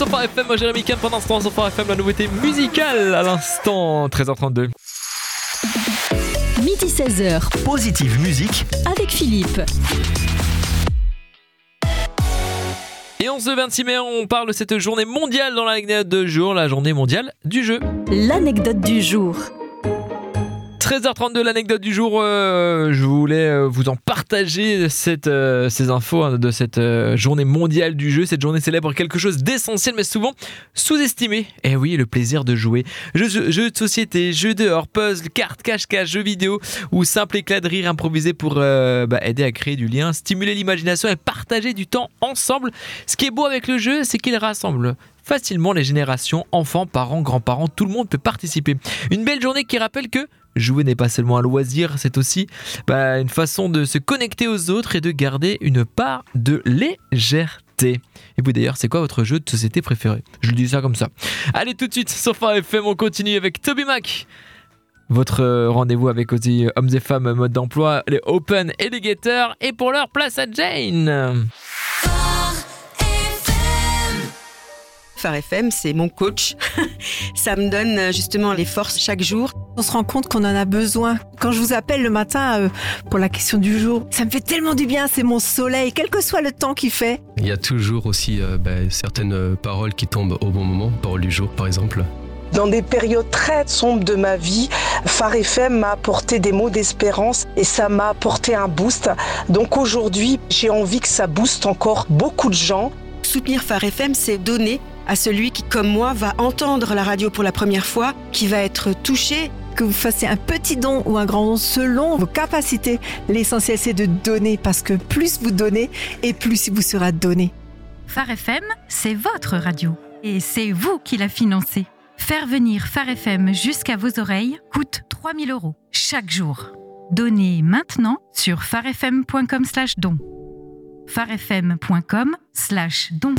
Phare FM, moi Jérémy Camp pendant ce temps sur Phare FM, la nouveauté musicale à l'instant, 13h32. Midi 16h, Positive Musique avec Philippe. Et en ce 26 mai, on parle de cette journée mondiale dans l'anecdote de jour, la journée mondiale du jeu. L'anecdote du jour. 13h32, l'anecdote du jour, je voulais vous en partager ces infos de cette journée mondiale du jeu. Cette journée célèbre quelque chose d'essentiel mais souvent sous-estimé. Et oui, le plaisir de jouer. Jeux de société, jeux dehors, puzzles, cartes, cache-cache, jeux vidéo ou simple éclat de rire improvisé pour aider à créer du lien, stimuler l'imagination et partager du temps ensemble. Ce qui est beau avec le jeu, c'est qu'il rassemble facilement les générations, enfants, parents, grands-parents, tout le monde peut participer. Une belle journée qui rappelle que jouer n'est pas seulement un loisir, c'est aussi une façon de se connecter aux autres et de garder une part de légèreté. Et vous d'ailleurs, c'est quoi votre jeu de société préféré ? Je le dis ça comme ça. Allez, tout de suite sur Phare FM, on continue avec Toby Mac. Votre rendez-vous avec aussi hommes et femmes mode d'emploi, les Open et les Getters. Et pour l'heure, place à Jane. Phare FM, c'est mon coach. Ça me donne justement les forces chaque jour. On se rend compte qu'on en a besoin. Quand je vous appelle le matin pour la question du jour, ça me fait tellement du bien, c'est mon soleil, quel que soit le temps qu'il fait. Il y a toujours aussi certaines paroles qui tombent au bon moment, parole du jour par exemple. Dans des périodes très sombres de ma vie, Phare FM m'a apporté des mots d'espérance et ça m'a apporté un boost. Donc aujourd'hui, j'ai envie que ça booste encore beaucoup de gens. Soutenir Phare FM, c'est donner à celui qui, comme moi, va entendre la radio pour la première fois, qui va être touché. Que vous fassiez un petit don ou un grand don selon vos capacités. L'essentiel, c'est de donner parce que plus vous donnez et plus il vous sera donné. Phare FM, c'est votre radio et c'est vous qui la financez. Faire venir Phare FM jusqu'à vos oreilles coûte 3 000 € chaque jour. Donnez maintenant sur pharefm.com/don. pharefm.com/don.